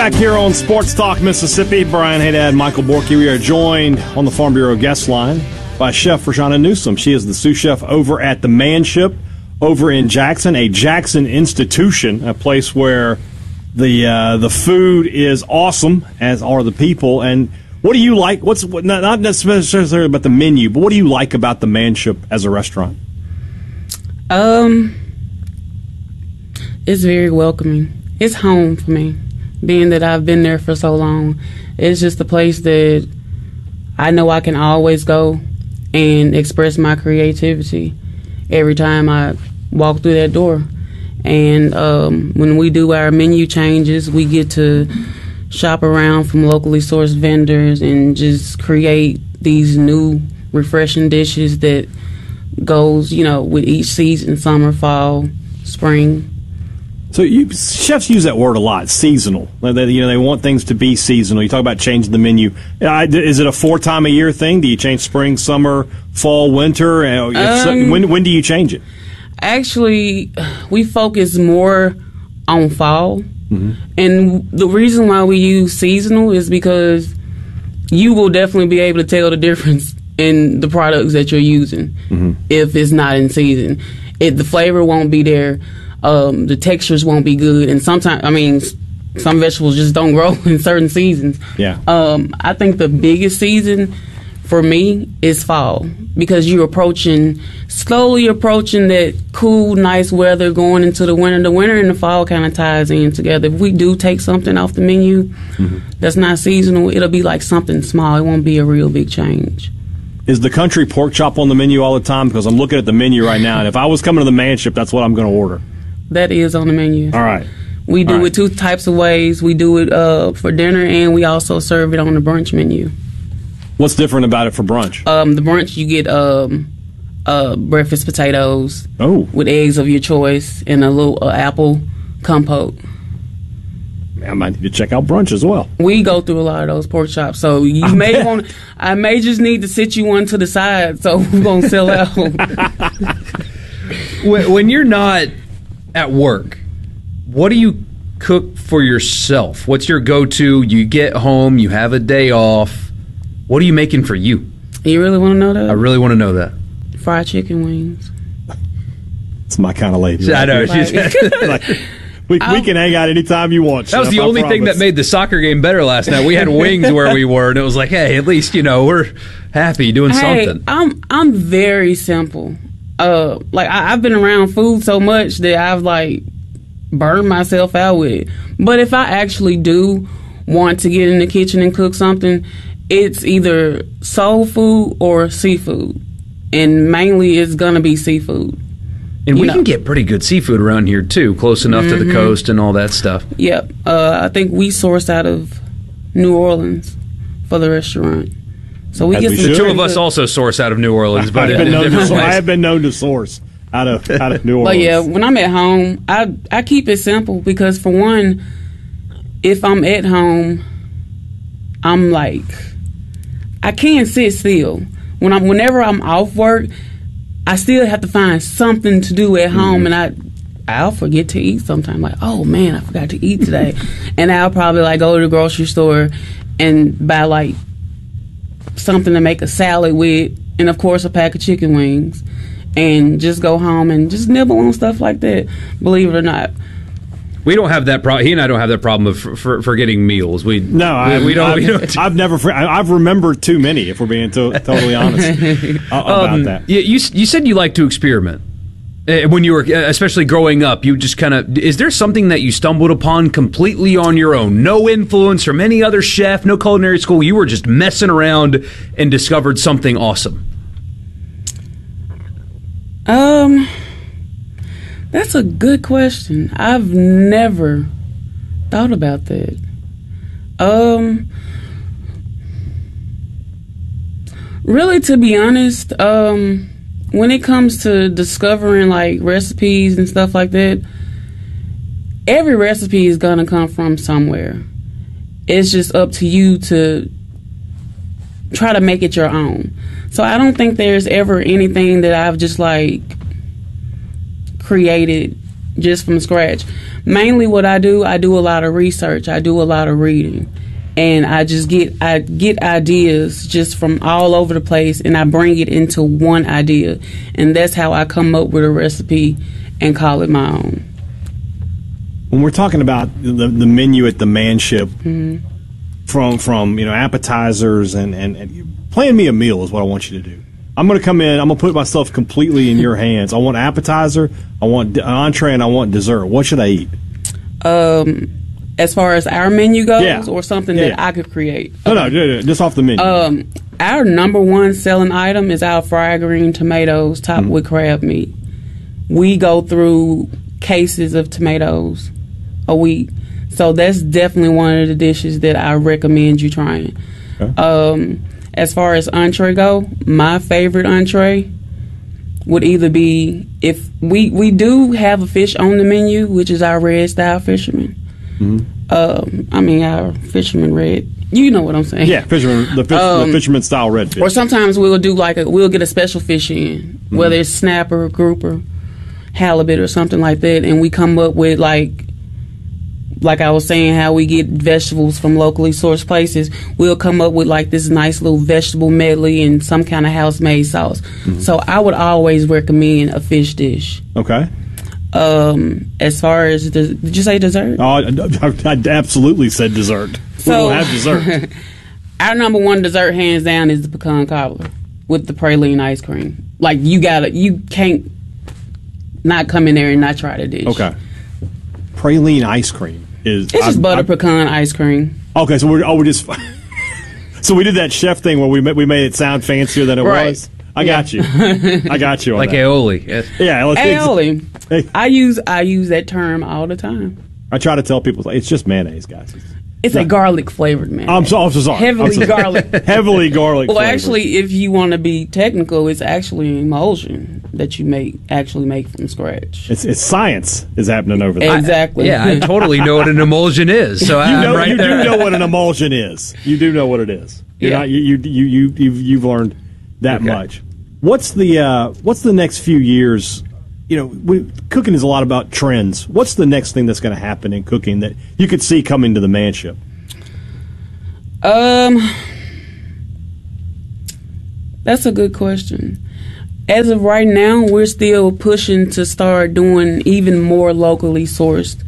back here on Sports Talk Mississippi. Brian Haydad, Michael Borky. We are joined on the Farm Bureau guest line by Chef Rashana Newsom. She is the sous chef over at the Manship over in Jackson, a Jackson institution, a place where the food is awesome, as are the people. And what do you like? Not necessarily about the menu, but what do you like about the Manship as a restaurant? It's very welcoming. It's home for me, being that I've been there for so long. It's just a place that I know I can always go and express my creativity every time I walk through that door. And when we do our menu changes, we get to shop around from locally sourced vendors and just create these new refreshing dishes that goes, with each season: summer, fall, spring. So chefs use that word a lot, seasonal. They want things to be seasonal. You talk about changing the menu. Is it a 4-time-a-year thing? Do you change spring, summer, fall, winter? When do you change it? Actually, we focus more on fall. Mm-hmm. And the reason why we use seasonal is because you will definitely be able to tell the difference in the products that you're using if it's not in season. The flavor won't be there. The textures won't be good, and sometimes, some vegetables just don't grow in certain seasons. Yeah. I think the biggest season for me is fall, because you're slowly approaching that cool, nice weather, going into the winter. The winter and the fall kind of ties in together. If we do take something off the menu that's not seasonal, it'll be like something small. It won't be a real big change. Is the country pork chop on the menu all the time? Because I'm looking at the menu right now, and if I was coming to the Manship, that's what I'm going to order. That is on the menu. All right. We do it two types of ways. We do it for dinner, and we also serve it on the brunch menu. What's different about it for brunch? The brunch, you get breakfast potatoes with eggs of your choice and a little apple compote. I might need to check out brunch as well. We go through a lot of those pork chops, so I may just need to sit you one to the side, so we're going to sell out. When you're not at work, what do you cook for yourself? What's your go-to? You get home, you have a day off. What are you making for you? You really want to know that? I really want to know that. Fried chicken wings. It's my kind of lady. I know. We can hang out anytime you want. That was the only thing that made the soccer game better last night. We had wings where we were, and it was like, hey, at least, we're happy doing something. I'm very simple. I've been around food so much that I've burned myself out with it. But if I actually do want to get in the kitchen and cook something, it's either soul food or seafood, and mainly it's gonna be seafood. And we can get pretty good seafood around here too, close enough to the coast and all that stuff. Yep. I think we source out of New Orleans for the restaurant. So we get the two of us also source out of New Orleans, but I have been known to source out of New Orleans. But yeah, when I'm at home, I keep it simple, because for one, if I'm at home, I'm I can't sit still. Whenever I'm off work, I still have to find something to do at home, and I'll forget to eat sometime. Oh man, I forgot to eat today, and I'll probably go to the grocery store and buy something to make a salad with, and of course a pack of chicken wings, and just go home and just nibble on stuff like that. Believe it or not. We don't have that problem. He and I don't have that problem of forgetting meals. We don't. I've remembered too many, if we're being totally honest about that. You said you like to experiment when you were, especially growing up. You just kind of. Is there something that you stumbled upon completely on your own? No influence from any other chef, no culinary school. You were just messing around and discovered something awesome. That's a good question. I've never thought about that. Really, to be honest, when it comes to discovering recipes and stuff like that, every recipe is gonna come from somewhere. It's just up to you to try to make it your own. So I don't think there's ever anything that I've just created just from scratch. Mainly what I do a lot of research. I do a lot of reading. And I get ideas just from all over the place, and I bring it into one idea. And that's how I come up with a recipe and call it my own. When we're talking about the menu at the Manship, from appetizers and plan me a meal is what I want you to do. I'm going to come in. I'm going to put myself completely in your hands. I want appetizer, I want entree, and I want dessert. What should I eat? As far as our menu goes, or something that I could create? No, just off the menu. Our number one selling item is our fried green tomatoes topped with crab meat. We go through cases of tomatoes a week. So that's definitely one of the dishes that I recommend you trying. Okay. As far as entree go, my favorite entree would either be, if we do have a fish on the menu, which is our red style fisherman. Our fisherman red. You know what I'm saying? Yeah, the fisherman style red fish. Or sometimes we'll do we'll get a special fish in, whether it's snapper, grouper, halibut, or something like that, and we come up with like I was saying, how we get vegetables from locally sourced places. We'll come up with this nice little vegetable medley and some kind of house-made sauce. So I would always recommend a fish dish. Okay. As far as did you say dessert? Oh, I absolutely said dessert. So, we'll have dessert. Our number one dessert, hands down, is the pecan cobbler with the praline ice cream. You can't not come in there and not try the dish. Okay. Praline ice cream is it's just butter pecan ice cream. Okay, so we're just so we did that chef thing where we made it sound fancier than it was. I got you. I got you on like that. aioli. Yes. Yeah, aioli. I use that term all the time. I try to tell people it's just mayonnaise, guys. It's a garlic flavored mayonnaise. I'm so sorry. Heavily garlic. Heavily garlic. Well, actually, if you want to be technical, it's actually emulsion that you make from scratch. It's science is happening over there. Exactly. I totally know what an emulsion is. So you do know what an emulsion is. You do know what it is. You've learned that much. What's the next few years? Cooking is a lot about trends. What's the next thing that's going to happen in cooking that you could see coming to the Manship? That's a good question. As of right now, we're still pushing to start doing even more locally sourced,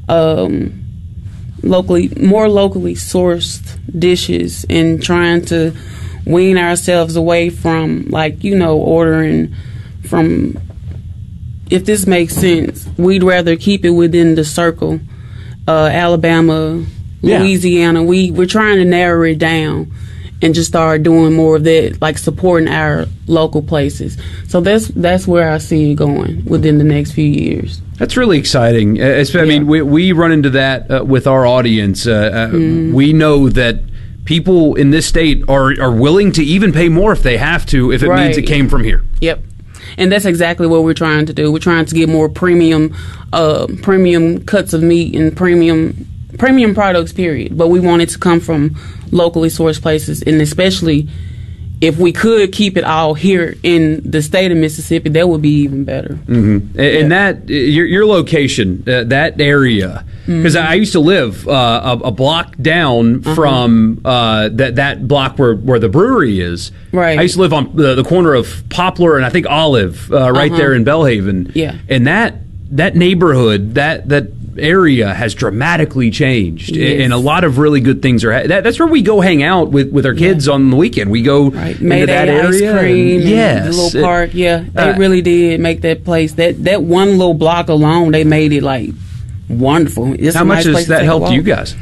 locally sourced dishes, and trying to wean ourselves away from ordering from. If this makes sense, we'd rather keep it within the circle. Alabama, Louisiana, we're trying to narrow it down and just start doing more of that, supporting our local places. So that's where I see it going within the next few years. That's really exciting. I mean, we run into that with our audience. We know that people in this state are willing to even pay more if they have to, if it means it came from here. Yep. And that's exactly what we're trying to do. We're trying to get more premium cuts of meat and premium products, period. But we want it to come from locally sourced places, and especially if we could keep it all here in the state of Mississippi, that would be even better. Mm-hmm. And that your location, that area, because I used to live a block down from that block where the brewery is. Right. I used to live on the corner of Poplar and I think Olive, right there in Belhaven. Yeah. And that neighborhood, that area has dramatically changed, and a lot of really good things are. That's where we go hang out with our kids on the weekend. We go into that area. Ice cream, the little park. They really did make that place. That one little block alone, they made it wonderful. It's how much has that helped you guys?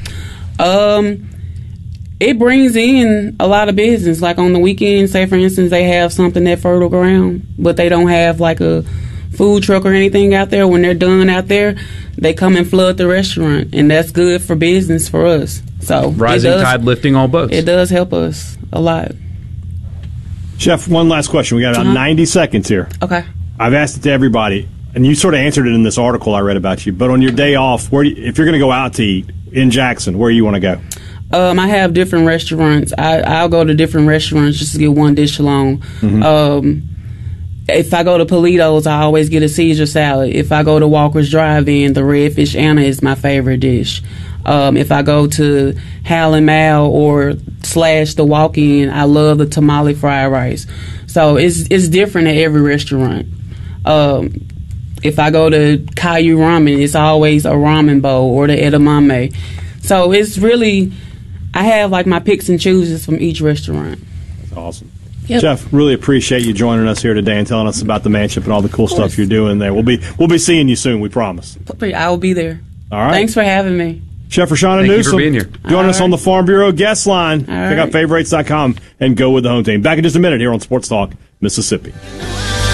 It brings in a lot of business. Like on the weekend, say for instance, they have something at Fertile Ground, but they don't have a food truck or anything out there. When they're done out there, they come and flood the restaurant, and that's good for business for us. So rising tide lifting all boats. It does help us a lot. Chef, one last question. We got about 90 seconds here. Okay. I've asked it to everybody, and you sort of answered it in this article I read about you. But on your day off, if you're going to go out to eat in Jackson, where do you want to go? I have different restaurants. I'll go to different restaurants just to get one dish along. If I go to Polito's, I always get a Caesar salad. If I go to Walker's Drive-In, the Redfish Anna is my favorite dish. If I go to Hal and Mal or / the Walk-In, I love the tamale fried rice. So it's different at every restaurant. If I go to Caillou Ramen, it's always a ramen bowl or the edamame. So it's really, I have like my picks and chooses from each restaurant. That's awesome. Yep. Jeff, really appreciate you joining us here today and telling us about the Manship and all the cool stuff you're doing there. We'll be seeing you soon, we promise. I will be there. All right. Thanks for having me. Chef Rashana Newsom. Thank you for being here. Join us on the Farm Bureau guest line. All Check out favorites.com and go with the home team. Back in just a minute here on Sports Talk Mississippi.